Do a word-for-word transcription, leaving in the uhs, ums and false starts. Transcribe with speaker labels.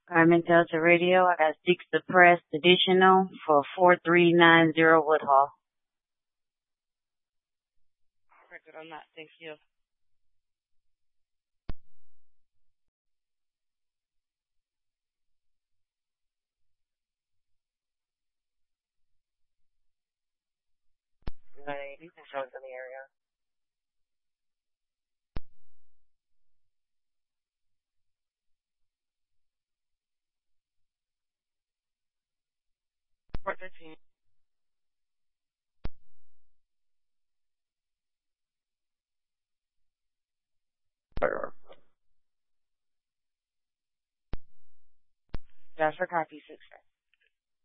Speaker 1: Carmen Delta Radio. I got six suppressed additional for four three nine zero Woodhall.
Speaker 2: Record on that. Thank you.
Speaker 3: nine eighty, controls in the area.
Speaker 2: four thirteen. Jasper, copy six.